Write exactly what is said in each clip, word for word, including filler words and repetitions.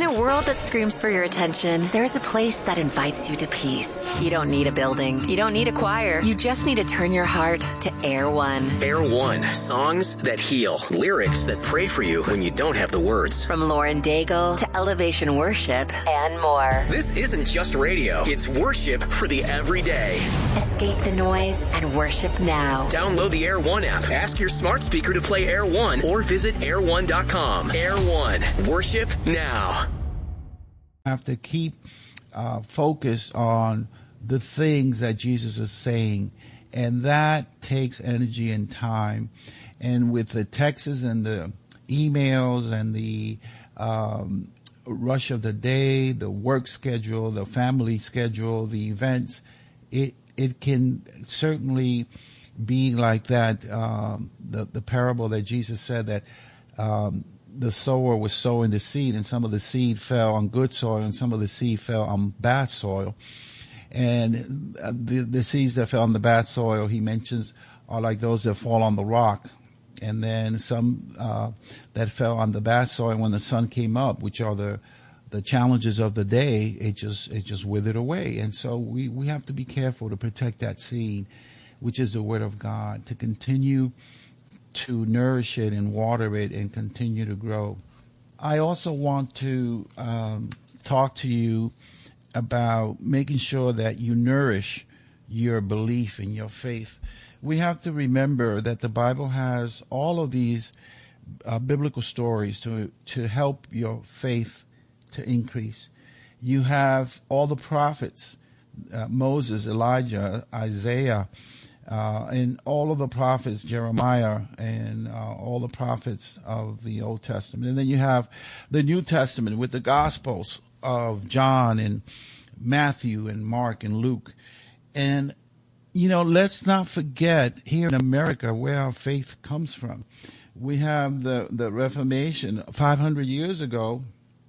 a world that screams for your attention, there's a place that invites you to peace. You don't need a building. You don't need a choir. You just need to turn your heart to Air One. Air One. Songs that heal. Lyrics that pray for you when you don't have the words. From Lauren Daigle to Elevation Worship and more. This isn't just radio. It's worship for the everyday. Escape the noise and worship now. Download the Air One app. Ask your smart speaker to play Air One or visit air one dot com. Air One. Worship now. Have to keep uh, focus on the things that Jesus is saying, and that takes energy and time. And with the texts and the emails and the um, rush of the day, the work schedule, the family schedule, the events, it it can certainly be like that. Um, the the parable that Jesus said that. Um, the sower was sowing the seed, and some of the seed fell on good soil, and some of the seed fell on bad soil. And the, the seeds that fell on the bad soil, he mentions, are like those that fall on the rock. And then some uh, that fell on the bad soil when the sun came up, which are the the challenges of the day, it just it just withered away. And so we, we have to be careful to protect that seed, which is the Word of God, to continue to nourish it and water it and continue to grow. I also want to um, talk to you about making sure that you nourish your belief and your faith. We have to remember that the Bible has all of these uh, biblical stories to to help your faith to increase. You have all the prophets, uh, Moses, Elijah, Isaiah, Uh, and all of the prophets, Jeremiah, and uh, all the prophets of the Old Testament. And then you have the New Testament with the Gospels of John and Matthew and Mark and Luke. And, you know, let's not forget here in America where our faith comes from. We have the, the Reformation five hundred years ago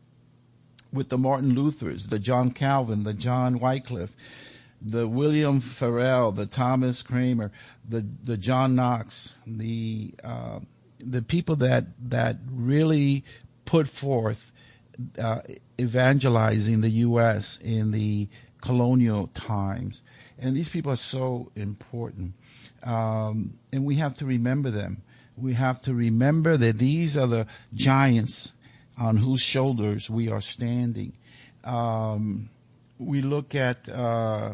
with the Martin Luthers, the John Calvin, the John Wycliffe, the William Farel, the Thomas Cranmer, the the John Knox, the uh, the people that that really put forth uh, evangelizing the U S in the colonial times, and these people are so important, um, and we have to remember them. We have to remember that these are the giants on whose shoulders we are standing. Um, we look at. Uh,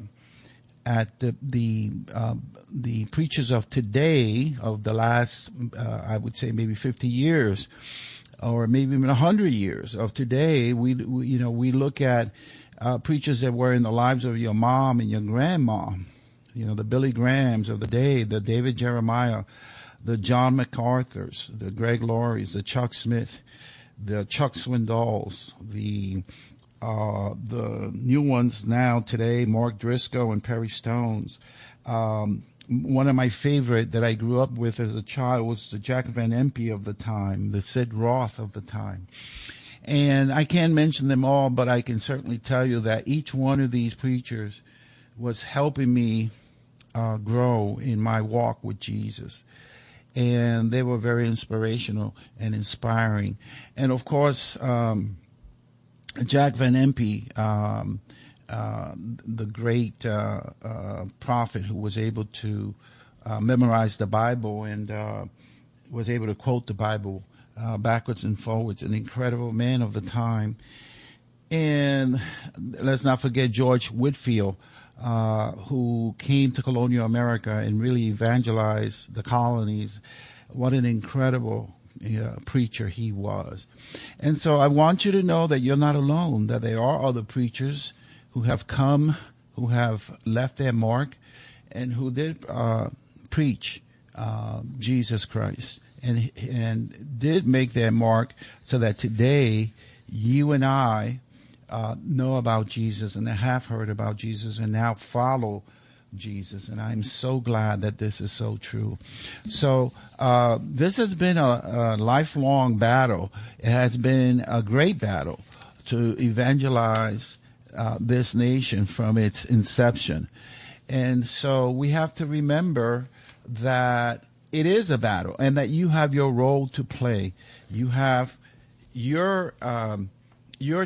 at the the uh, the preachers of today, of the last, uh, I would say maybe fifty years, or maybe even one hundred years of today, we, we you know, we look at uh, preachers that were in the lives of your mom and your grandma, you know, the Billy Grahams of the day, the David Jeremiah, the John MacArthurs, the Greg Laurie's, the Chuck Smith, the Chuck Swindoll's, the Uh, the new ones now today, Mark Driscoll and Perry Stones. Um, one of my favorite that I grew up with as a child was the Jack Van Impe of the time, the Sid Roth of the time. And I can't mention them all, but I can certainly tell you that each one of these preachers was helping me uh, grow in my walk with Jesus. And they were very inspirational and inspiring. And of course, um, Jack Van Impe, um, uh, the great uh, uh, prophet who was able to uh, memorize the Bible and uh, was able to quote the Bible uh, backwards and forwards, an incredible man of the time. And let's not forget George Whitefield, uh, who came to colonial America and really evangelized the colonies. What an incredible Uh, preacher he was. And so I want you to know that you're not alone, that there are other preachers who have come, who have left their mark, and who did uh, preach uh, Jesus Christ, and and did make their mark so that today you and I uh, know about Jesus and have heard about Jesus and now follow Jesus. And I'm so glad that this is so true. So uh, this has been a, a lifelong battle. It has been a great battle to evangelize uh, this nation from its inception. And so we have to remember that it is a battle and that you have your role to play. You have your um, your